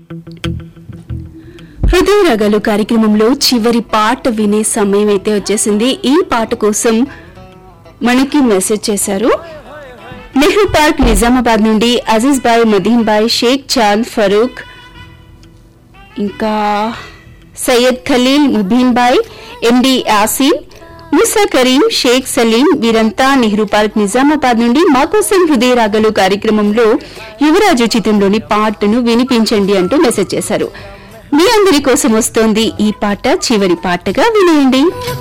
హృదయ రాగాలు కార్యక్రమంలో చివరి పాట వినే సమయం అయితే వచ్చేసింది. ఈ పాట కోసం మనకి మెసేజ్ చేశారు. నెహ్రూ పార్క్ నిజామాబాద్ నుండి అజీజ్ బాయ్, మదీన్ బాయ్, షేక్ చాంద్, ఫరూక్, ఇంకా సయ్యద్ ఖలీల్, ముబీన్ బాయ్, ఎండి యాసీన్, ముసా కరీం, షేక్ సలీం వీరంతా నెహ్రూ పార్క్ నిజామాబాద్ నుండి మా కోసం హృదయ రాగాలు కార్యక్రమంలో యువరాజు చిత్రంలోని పాటను వినిపించండి అంటూ మెసేజ్ చేశారు. మీ అందరి కోసం వస్తోంది ఈ పాట, చివరి పాటగా వినేయండి.